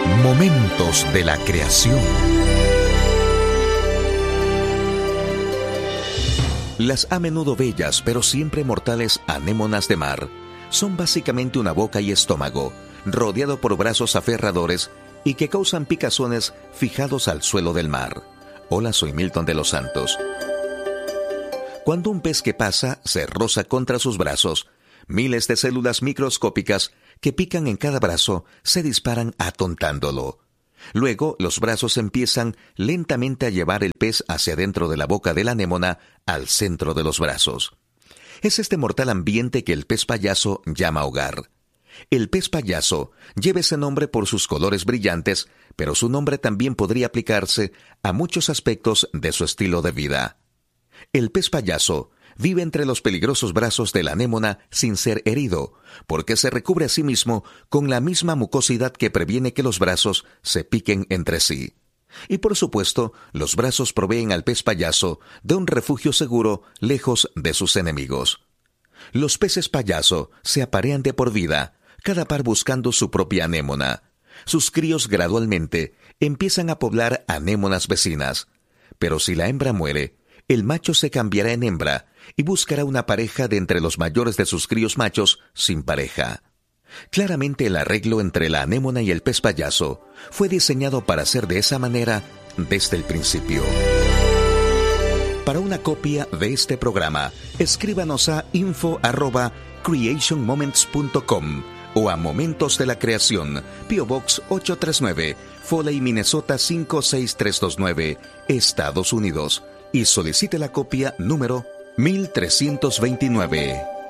Momentos de la creación. Las a menudo bellas, pero siempre mortales anémonas de mar son básicamente una boca y estómago, rodeado por brazos aferradores y que causan picazones fijados al suelo del mar. Hola, soy Milton de los Santos. Cuando un pez que pasa se roza contra sus brazos, miles de células microscópicas que pican en cada brazo se disparan atontándolo. Luego, los brazos empiezan lentamente a llevar el pez hacia dentro de la boca de la anémona al centro de los brazos. Es este mortal ambiente que el pez payaso llama hogar. El pez payaso lleva ese nombre por sus colores brillantes, pero su nombre también podría aplicarse a muchos aspectos de su estilo de vida. El pez payaso vive entre los peligrosos brazos de la anémona sin ser herido, porque se recubre a sí mismo con la misma mucosidad que previene que los brazos se piquen entre sí. Y por supuesto, los brazos proveen al pez payaso de un refugio seguro lejos de sus enemigos. Los peces payaso se aparean de por vida, cada par buscando su propia anémona. Sus críos gradualmente empiezan a poblar anémonas vecinas. Pero si la hembra muere, el macho se cambiará en hembra y buscará una pareja de entre los mayores de sus críos machos sin pareja. Claramente el arreglo entre la anémona y el pez payaso fue diseñado para ser de esa manera desde el principio. Para una copia de este programa, escríbanos a info@creationmoments.com o a Momentos de la Creación, P.O. Box 839, Foley, Minnesota 56329, Estados Unidos, y solicite la copia número 1329.